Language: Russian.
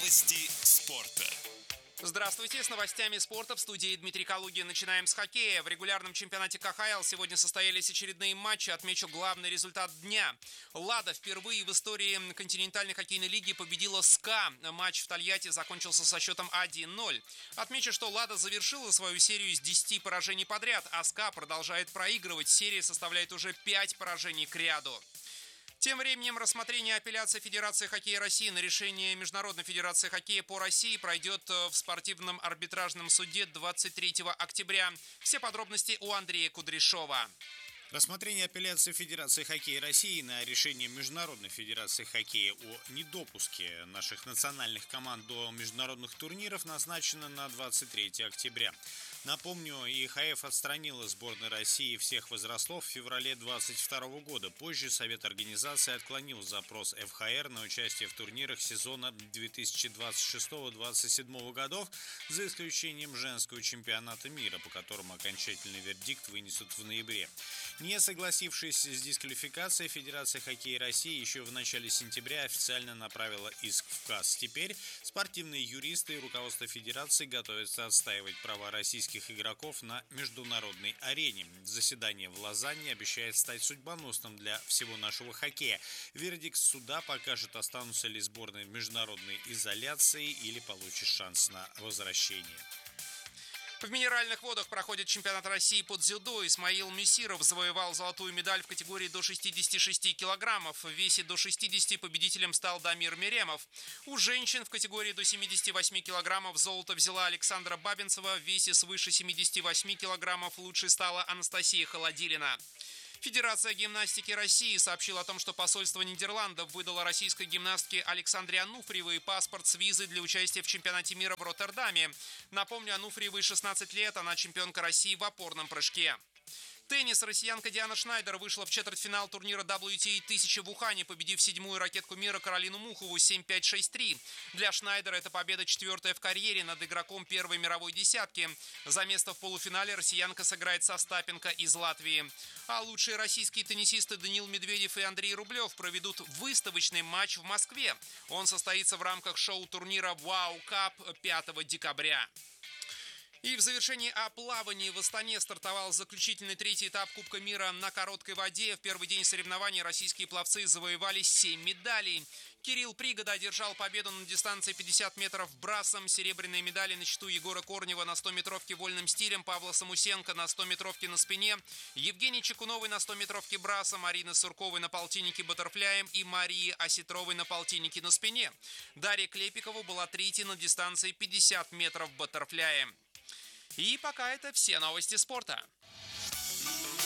Новости спорта. Здравствуйте, с новостями спорта в студии Дмитрий Калугин. Начинаем с хоккея. В регулярном чемпионате КХЛ сегодня состоялись очередные матчи. Отмечу главный результат дня. «Лада» впервые в истории континентальной хоккейной лиги победила СКА. Матч в Тольятти закончился со счетом 1-0. Отмечу, что «Лада» завершила свою серию из 10 поражений подряд, а СКА продолжает проигрывать. Серия составляет уже 5 поражений к ряду. Тем временем рассмотрение апелляции Федерации хоккея России на решение Международной Федерации хоккея по России пройдет в спортивном арбитражном суде 23 октября. Все подробности у Андрея Кудряшова. Рассмотрение апелляции Федерации хоккея России на решение Международной Федерации хоккея о недопуске наших национальных команд до международных турниров назначено на 23 октября. Напомню, ИХФ отстранила сборной России всех возрастов в феврале 2022 года. Позже Совет организации отклонил запрос ФХР на участие в турнирах сезона 2026-2027 годов, за исключением женского чемпионата мира, по которому окончательный вердикт вынесут в ноябре. Не согласившись с дисквалификацией, Федерация хоккея России еще в начале сентября официально направила иск в КАС. Теперь спортивные юристы и руководство Федерации готовятся отстаивать права российских игроков на международной арене. Заседание в Лозанне обещает стать судьбоносным для всего нашего хоккея. Вердикт суда покажет, останутся ли сборные в международной изоляции или получат шанс на возвращение. В Минеральных водах проходит чемпионат России по дзюдо. Исмаил Месиров завоевал золотую медаль в категории до 66 килограммов. В весе до 60 победителем стал Дамир Меремов. У женщин в категории до 78 килограммов золото взяла Александра Бабинцева. В весе свыше 78 килограммов лучшей стала Анастасия Холодилина. Федерация гимнастики России сообщила о том, что посольство Нидерландов выдало российской гимнастке Александре Ануфриевой паспорт с визой для участия в чемпионате мира в Роттердаме. Напомню, Ануфриевой 16 лет, она чемпионка России в опорном прыжке. Теннис. Россиянка Диана Шнайдер вышла в четвертьфинал турнира WTA 1000 в Ухане, победив седьмую ракетку мира Каролину Мухову 7-5-6-3. Для Шнайдера это победа четвертая в карьере над игроком первой мировой десятки. За место в полуфинале россиянка сыграет со Остапенко из Латвии. А лучшие российские теннисисты Даниил Медведев и Андрей Рублев проведут выставочный матч в Москве. Он состоится в рамках шоу-турнира «Вау Кап» 5 декабря. И в завершении о плавании в Астане стартовал заключительный третий этап Кубка мира на короткой воде. В первый день соревнований российские пловцы завоевали 7 медалей. Кирилл Пригода одержал победу на дистанции 50 метров брасом. Серебряные медали на счету Егора Корнева на 100-метровке вольным стилем, Павла Самусенко на 100-метровке на спине, Евгений Чекуновой на 100-метровке брасом, Марины Сурковой на полтиннике баттерфляем и Марии Осетровой на полтиннике на спине. Дарья Клепикова была третьей на дистанции 50 метров баттерфляем. И пока это все новости спорта.